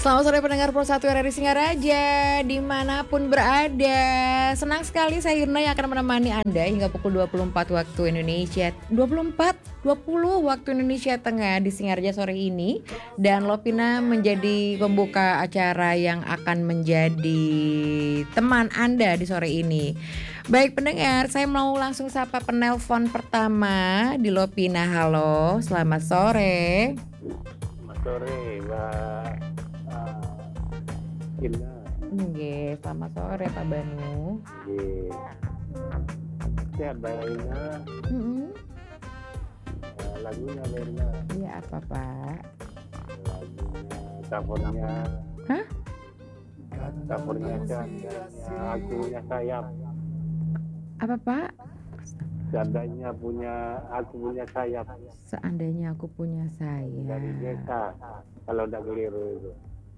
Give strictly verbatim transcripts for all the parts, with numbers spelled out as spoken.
Selamat sore pendengar Pro satu R R I Singaraja, dimanapun berada. Senang sekali saya Irna yang akan menemani Anda hingga pukul dua puluh empat waktu Indonesia dua puluh empat, dua puluh waktu Indonesia Tengah di Singaraja sore ini. Dan Lovina menjadi pembuka acara yang akan menjadi teman Anda di sore ini. Baik pendengar, saya mau langsung sapa penelpon pertama di Lovina. Halo, selamat sore. Selamat sore, Mbak uh, Irna. Nggih, selamat sore Pak Banu. Nggih. Sehat Mbak Irna. Mm-hmm. Uh, lagunya Mbak Irna. Iya apa Pak? Lagunya covernya. Hah? Covernya seandainya aku punya sayap. Apa Pak? Seandainya punya aku punya sayap. Seandainya aku punya sayap. Dari desa, kalau udah keliru itu.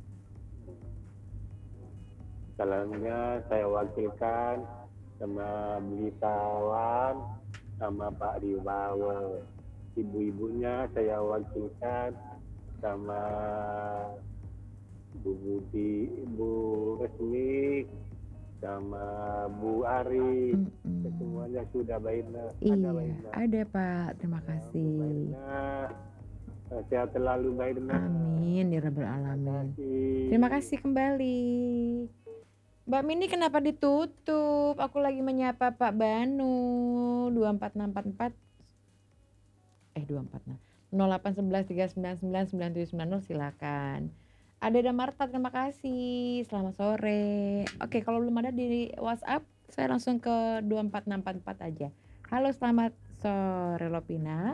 Salamnya saya wakilkan sama Blitawan, sama Pak Ribawa. Ibu-ibunya saya wakilkan sama Bu Budi, Bu Resmi, sama Bu Ari. Mm-mm. Semuanya sudah baiknya. Iya, Ada baiknya. ada Pak. Terima kasih. Baiknya. Sehat selalu Mbak Irna. Amin ya rabbal alamin. Terima kasih kembali. Mbak Mini kenapa ditutup? Aku lagi menyapa Pak Banu. dua empat enam empat empat Eh dua empat enam nol delapan satu satu tiga sembilan sembilan sembilan tujuh sembilan nol silakan. Ada dan Marta, terima kasih. Selamat sore. Oke, kalau belum ada di WhatsApp, saya langsung ke dua empat enam empat empat aja. Halo, selamat sore Lovina.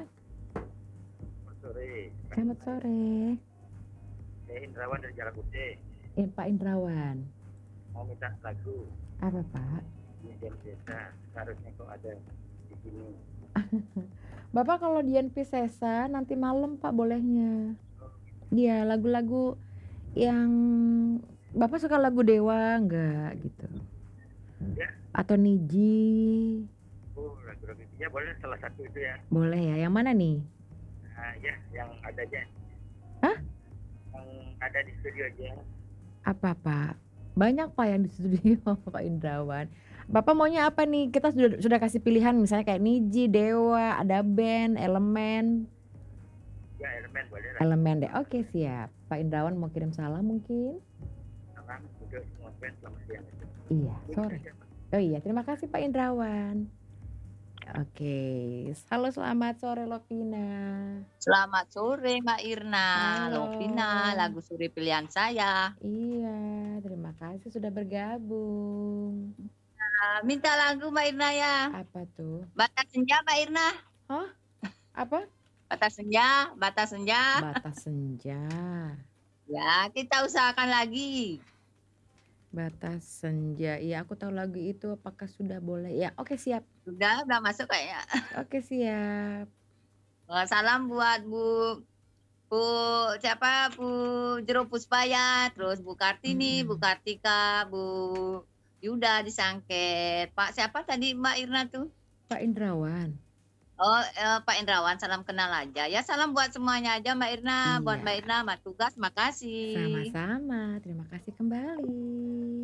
Sore. Selamat sore. Saya Indrawan dari Jalan Putih. Eh, Pak Indrawan. Mau minta lagu Apa Pak? Dian Desa. Seharusnya kok ada di sini. Bapak kalau Dian Piscesa nanti malam Pak bolehnya. Iya, lagu-lagu yang Bapak suka lagu Dewa enggak gitu? Ya. Atau Niji? Oh, lagu-lagu ya boleh salah satu itu ya. Boleh ya. Yang mana nih? Nah, ya yang ada aja. Hah? Yang ada di studio aja. Apa Pak? Banyak Pak yang di studio Pak Indrawan. Bapak maunya apa nih? Kita sudah sudah kasih pilihan misalnya kayak Niji, Dewa, ada band, Elemen. Ya elemen boleh lah. Elemen deh. Oke siap. Pak Indrawan mau kirim salam mungkin? Salam untuk semua fans selamat siang. Iya sore. Oh iya terima kasih Pak Indrawan. Oke, halo selamat sore Lovina. Selamat sore Mbak Irna, Halo. Lovina, lagu suri pilihan saya. Iya, terima kasih sudah bergabung. Nah, minta lagu Mbak Irna ya. Apa tuh? Batas Senja Mbak Irna. Hah? Apa? Batas Senja, Batas Senja. Batas Senja. Ya, kita usahakan lagi. Batas Senja. Iya, aku tahu lagu itu. Apakah sudah boleh? Ya, oke siap. Sudah, udah masuk kayaknya. Oke siap. Salam buat Bu Bu siapa Bu Jero Puspaya, terus Bu Kartini, Mm-mm. Bu Kartika, Bu Yuda di Sangket. Pak siapa tadi Mbak Irna tuh? Pak Indrawan. Oh, eh, Pak Indrawan, salam kenal aja. Ya, salam buat semuanya aja Mbak Irna. Iya. Buat Mbak Irna, Mbak Tugas, makasih. Sama-sama. Terima kasih kembali.